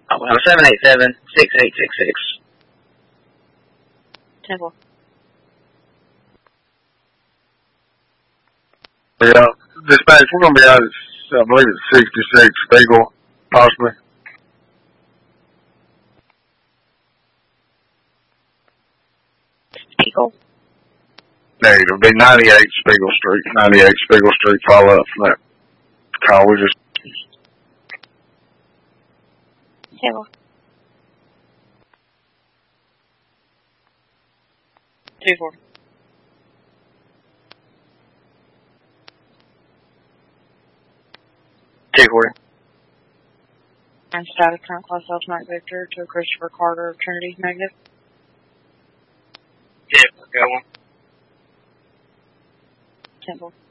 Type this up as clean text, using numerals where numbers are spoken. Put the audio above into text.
Oh, well, 787-6866. Temple. Yeah, dispatch, we're going to be out at, I believe it's 66 Spiegel, possibly. Spiegel? No, it'll be 98 Spiegel Street. 98 Spiegel Street, follow up from that call we just... Temple. 240. And status current class Delta Mike Victor to Christopher Carter of Trinity Negative. Yeah, we're going. Temple.